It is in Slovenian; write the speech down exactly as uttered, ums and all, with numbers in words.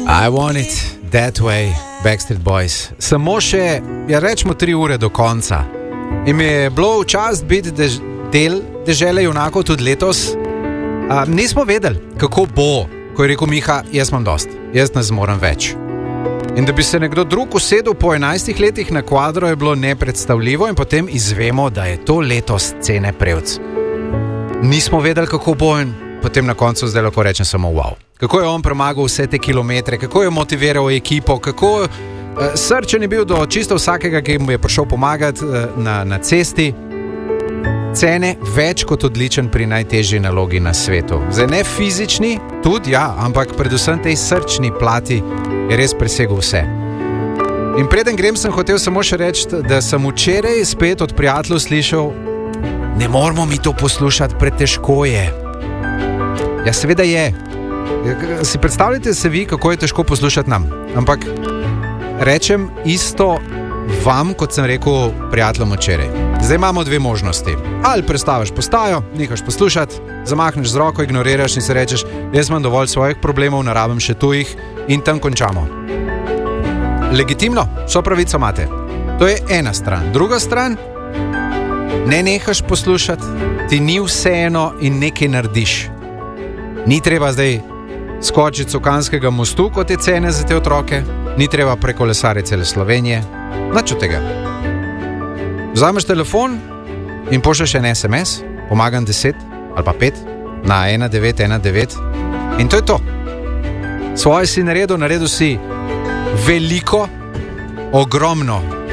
I want it that way, Backstreet Boys. Samo še, ja rečemo, tri ure do konca. In mi je bilo v čast biti dež, del dežele junakov tudi letos. A, nismo vedeli, kako bo, ko je rekel Miha, jaz imam dost, jaz ne zmorem več. In da bi se nekdo drug usedel po enajstih letih na kvadro, je bilo nepredstavljivo in potem izvemo, da je to letos Cene Prevc. Nismo vedeli, kako bo in potem na koncu zdaj lahko rečem samo wow. Kako je on premagal vse te kilometre, kako je motiviral ekipo, kako uh, srčen je bil do čisto vsakega, ki mu je prišel pomagati uh, na, na cesti. Cene več kot odličen pri najtežji nalogi na svetu. Zdaj ne fizični, tudi ja, ampak predvsem tej srčni plati je res presegel vse. In preden grem, sem hotel samo še reči, da sem včeraj spet od prijateljev slišal, ne moramo mi to poslušati, pretežko je. Ja, seveda je. Si predstavljate se vi, kako je težko poslušati nam. Ampak rečem isto vam, kot sem rekel prijateljem včeraj. Zdaj imamo dve možnosti. Ali prestaviš postajo, nehaš poslušati, zamahneš z roko, ignoriraš in se rečeš, jaz imam dovolj svojih problemov, ne rabim še tujih in tam končamo. Legitimno, vso pravico imate. To je ena stran. Druga stran, ne nehaš poslušati, ti ni vseeno in nekaj narediš. Ni treba zdaj skočiti s Canskega mostu, kot je Cene za te otroke, ni treba prekolesariti cele Slovenije, nič od tega. Vzameš telefon in pošlješ en es em es, pomagam deset ali pa pet na ena devet ena devet in to je to. Svoje si naredil, naredil si veliko, ogromno